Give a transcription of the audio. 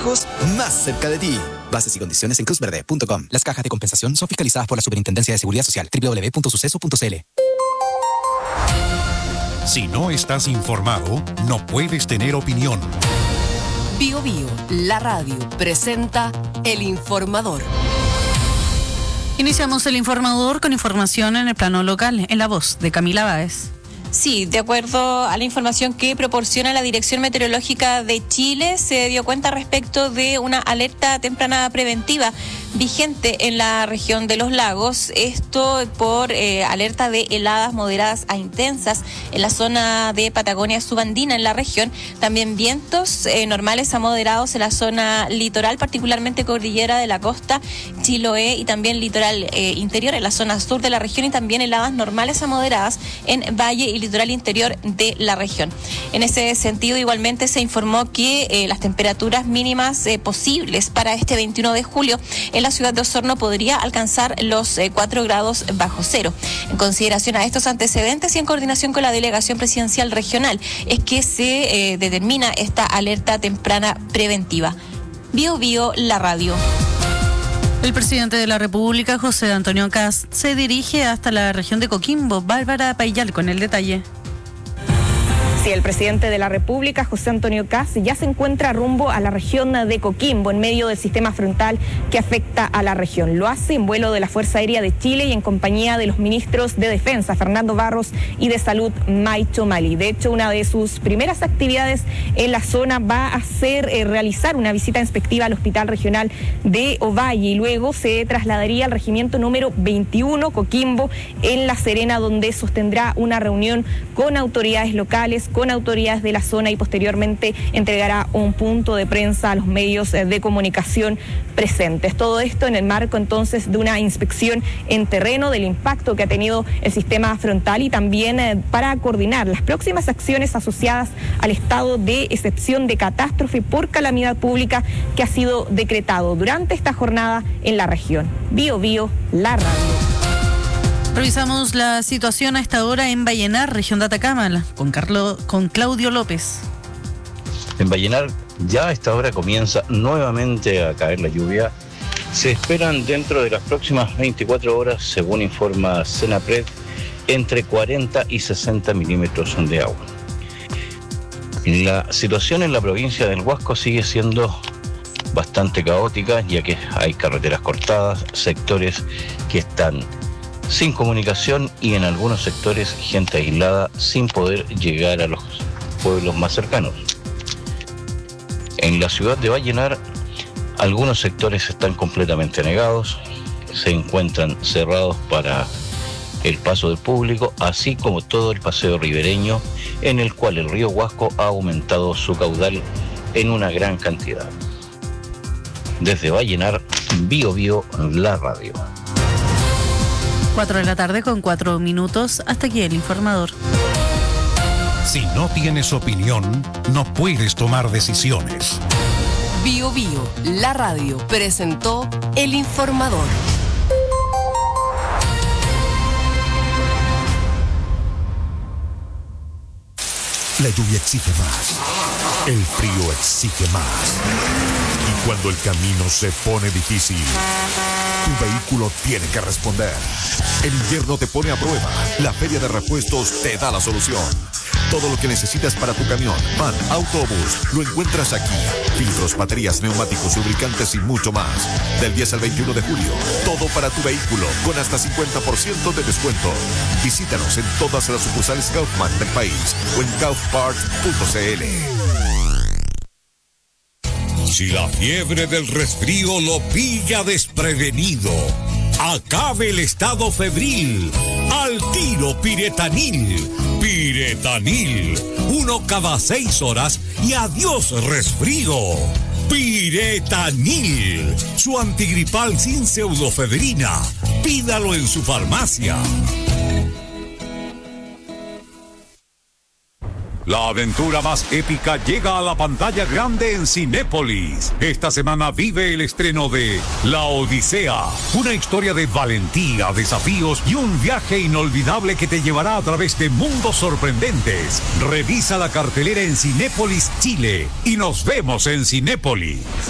hijos más cerca de ti. Bases y condiciones en cruzverde.com. Las cajas de compensación son fiscalizadas por la Superintendencia de Seguridad Social. www.suceso.cl. Si no estás informado, no puedes tener opinión. Bio Bio, la radio, presenta El Informador. Iniciamos El Informador con información en el plano local, en la voz de Camila Báez. Sí, de acuerdo a la información que proporciona la Dirección Meteorológica de Chile, se dio cuenta respecto de una alerta temprana preventiva vigente en la región de los lagos. Esto por alerta de heladas moderadas a intensas en la zona de Patagonia subandina en la región. También vientos normales a moderados en la zona litoral, particularmente cordillera de la costa, Chiloé y también litoral interior en la zona sur de la región, y también heladas normales a moderadas en valle y litoral interior de la región. En ese sentido, igualmente se informó que las temperaturas mínimas posibles para este 21 de julio en la ciudad de Osorno podría alcanzar los 4 grados bajo cero. En consideración a estos antecedentes y en coordinación con la Delegación Presidencial Regional, es que se determina esta alerta temprana preventiva. Bio Bio, la radio. El presidente de la República, José Antonio Kast, se dirige hasta la región de Coquimbo. Bárbara Payal con el detalle. Sí, el presidente de la República, José Antonio Kast, ya se encuentra rumbo a la región de Coquimbo, en medio del sistema frontal que afecta a la región. Lo hace en vuelo de la Fuerza Aérea de Chile y en compañía de los ministros de Defensa, Fernando Barros, y de Salud, Maicho Mali. De hecho, una de sus primeras actividades en la zona va a ser realizar una visita inspectiva al Hospital Regional de Ovalle, y luego se trasladaría al regimiento número 21, Coquimbo, en La Serena, donde sostendrá una reunión con autoridades locales, con autoridades de la zona, y posteriormente entregará un punto de prensa a los medios de comunicación presentes. Todo esto en el marco entonces de una inspección en terreno del impacto que ha tenido el sistema frontal, y también para coordinar las próximas acciones asociadas al estado de excepción de catástrofe por calamidad pública que ha sido decretado durante esta jornada en la región. Bio Bio, la radio. Revisamos la situación a esta hora en Vallenar, región de Atacama, con Claudio López. En Vallenar ya a esta hora comienza nuevamente a caer la lluvia. Se esperan dentro de las próximas 24 horas, según informa Senapred, entre 40 y 60 milímetros de agua. La situación en la provincia del Huasco sigue siendo bastante caótica, ya que hay carreteras cortadas, sectores que están sin comunicación y en algunos sectores gente aislada sin poder llegar a los pueblos más cercanos. En la ciudad de Vallenar, algunos sectores están completamente negados, se encuentran cerrados para el paso del público, así como todo el paseo ribereño, en el cual el río Huasco ha aumentado su caudal en una gran cantidad. Desde Vallenar, Bio Bio, la radio. 4 de la tarde con 4 minutos. Hasta aquí El Informador. Si no tienes opinión, no puedes tomar decisiones. Bio Bio, la radio, presentó El Informador. La lluvia exige más. El frío exige más. Y cuando el camino se pone difícil, tu vehículo tiene que responder. El invierno te pone a prueba. La Feria de Repuestos te da la solución. Todo lo que necesitas para tu camión, van, autobús, lo encuentras aquí. Filtros, baterías, neumáticos, lubricantes y mucho más. Del 10 al 21 de julio, todo para tu vehículo, con hasta 50% de descuento. Visítanos en todas las sucursales Kaufman del país o en kaufparts.cl. Si la fiebre del resfrío lo pilla desprevenido, acabe el estado febril. Al tiro Piretanil. Piretanil. 1 cada 6 horas y adiós resfrío. Piretanil. Su antigripal sin pseudofedrina. Pídalo en su farmacia. La aventura más épica llega a la pantalla grande en Cinépolis. Esta semana vive el estreno de La Odisea, una historia de valentía, desafíos y un viaje inolvidable que te llevará a través de mundos sorprendentes. Revisa la cartelera en Cinépolis Chile y nos vemos en Cinépolis.